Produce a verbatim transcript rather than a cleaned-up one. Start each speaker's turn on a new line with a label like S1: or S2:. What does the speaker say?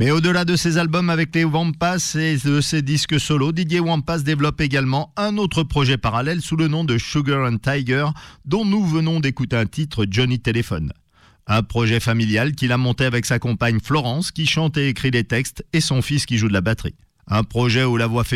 S1: Mais au-delà de ses albums avec les Wampas et de ses disques solo, Didier Wampas développe également un autre projet parallèle sous le nom de Sugar and Tiger, dont nous venons d'écouter un titre, Johnny Téléphone. Un projet familial qu'il a monté avec sa compagne Florence, qui chante et écrit les textes, et son fils qui joue de la batterie. Un projet où la voix